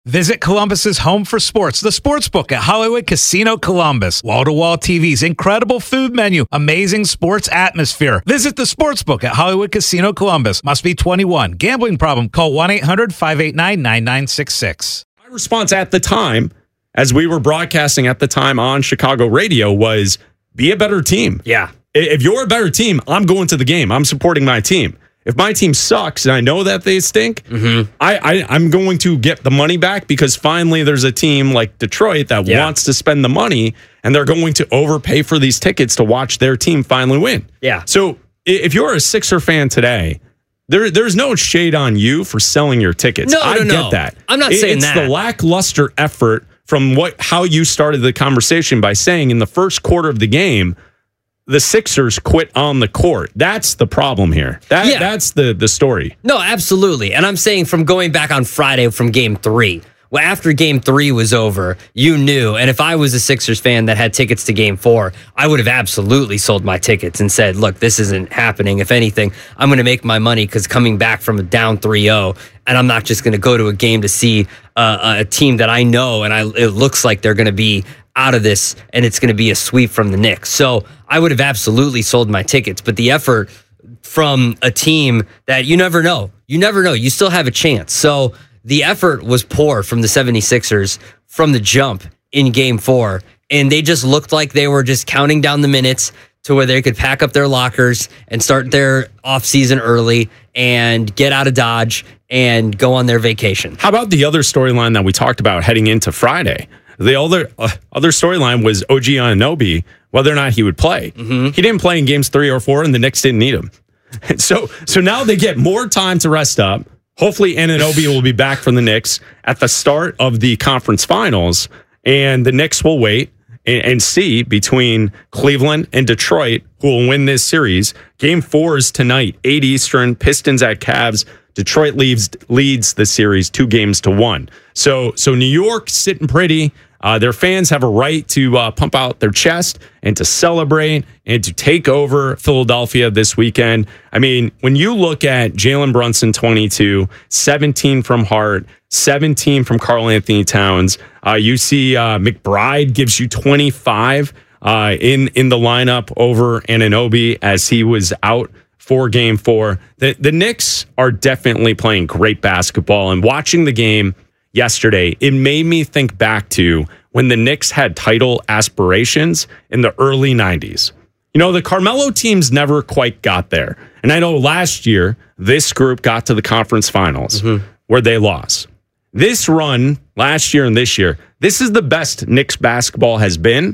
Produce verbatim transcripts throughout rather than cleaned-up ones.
Visit Columbus's home for sports, the Sportsbook at Hollywood Casino Columbus. Wall-to-wall T Vs, incredible food menu, amazing sports atmosphere. Visit the Sportsbook at Hollywood Casino Columbus. Must be twenty-one. Gambling problem? Call one eight hundred five eight nine nine nine six six. My response at the time, as we were broadcasting at the time on Chicago radio, was be a better team. Yeah. If you're a better team, I'm going to the game. I'm supporting my team. If my team sucks and I know that they stink, mm-hmm. I, I, I'm going to get the money back because finally there's a team like Detroit that yeah. wants to spend the money and they're going to overpay for these tickets to watch their team finally win. Yeah. So if you're a Sixer fan today, there there's no shade on you for selling your tickets. No, I no, get no. that. I'm not it, saying it's that. It's the lackluster effort from what how you started the conversation by saying in the first quarter of the game, the Sixers quit on the court. That's the problem here. That yeah. That's the, the story. No, absolutely. And I'm saying from going back on Friday from game three, well, after game three was over, you knew. And if I was a Sixers fan that had tickets to game four, I would have absolutely sold my tickets and said, look, this isn't happening. If anything, I'm going to make my money because coming back from a down three oh, and I'm not just going to go to a game to see uh, a team that I know and I, it looks like they're going to be out of this and it's going to be a sweep from the Knicks. So I would have absolutely sold my tickets, but the effort from a team that you never know, you never know, you still have a chance. So the effort was poor from the seventy-sixers from the jump in game four. And they just looked like they were just counting down the minutes to where they could pack up their lockers and start their offseason early and get out of Dodge and go on their vacation. How about the other storyline that we talked about heading into Friday? The other uh, other storyline was O G Anunoby, whether or not he would play. Mm-hmm. He didn't play in games three or four, and the Knicks didn't need him. So, so now they get more time to rest up. Hopefully, Anunoby will be back from the Knicks at the start of the conference finals, and the Knicks will wait and, and see between Cleveland and Detroit who will win this series. Game four is tonight, eight Eastern, Pistons at Cavs. Detroit leaves, leads the series two games to one. So, so New York sitting pretty. Uh, their fans have a right to uh, pump out their chest and to celebrate and to take over Philadelphia this weekend. I mean, when you look at Jalen Brunson, twenty-two, seventeen from Hart, seventeen from Karl Anthony Towns, uh, you see uh, McBride gives you twenty-five uh, in, in the lineup over Anunoby as he was out for game four. The, the Knicks are definitely playing great basketball, and watching the game yesterday, it made me think back to when the Knicks had title aspirations in the early nineties. You know, the Carmelo teams never quite got there. And I know last year, this group got to the conference finals mm-hmm. where they lost. This run last year and this year, this is the best Knicks basketball has been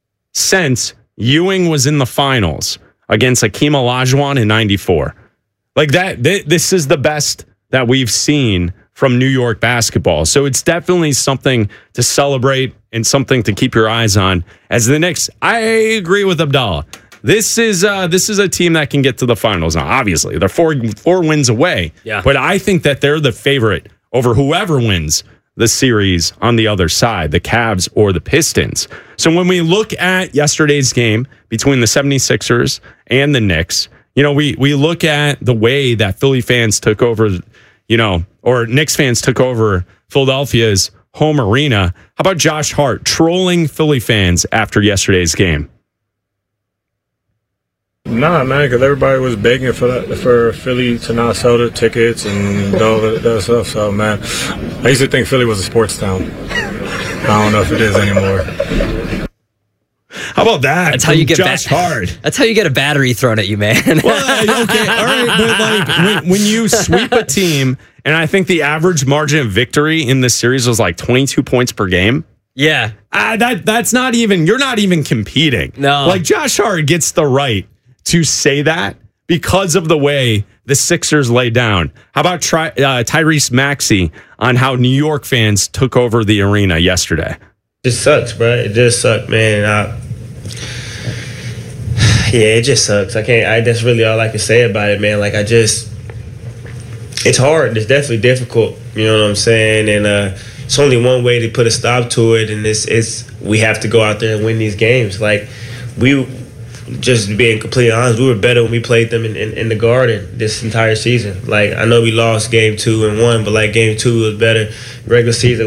since Ewing was in the finals against Hakeem Olajuwon in ninety-four. Like that, th- this is the best that we've seen from New York basketball. So it's definitely something to celebrate and something to keep your eyes on. As the Knicks, I agree with Abdallah. This is uh, this is a team that can get to the finals. Now, obviously, they're four four wins away. Yeah. But I think that they're the favorite over whoever wins the series on the other side, the Cavs or the Pistons. So when we look at yesterday's game between the seventy-sixers and the Knicks, you know, we we look at the way that Philly fans took over, you know, or Knicks fans took over Philadelphia's home arena. How about Josh Hart trolling Philly fans after yesterday's game? Nah, man, because everybody was begging for that, for Philly to not sell their tickets and all that, that stuff. So, man, I used to think Philly was a sports town. I don't know if it is anymore. How about that? That's how you get Josh ba- Hart. That's how you get a battery thrown at you, man. Well, okay, all right, but like when, when you sweep a team, and I think the average margin of victory in this series was like twenty-two points per game. Yeah, uh, that that's not even. You're not even competing. No, like Josh Hart gets the right to say that because of the way the Sixers lay down. How about Ty- uh, Tyrese Maxey on how New York fans took over the arena yesterday? It sucks, bro. It just sucked, man. I, yeah, it just sucks. I can't. I that's really all I can say about it, man. Like I just, it's hard. It's definitely difficult. You know what I'm saying? And uh, it's only one way to put a stop to it, and it's it's we have to go out there and win these games. Like we, just being completely honest, we were better when we played them in, in, in the Garden this entire season. Like I know we lost game two and one, but like game two was better. Regular season.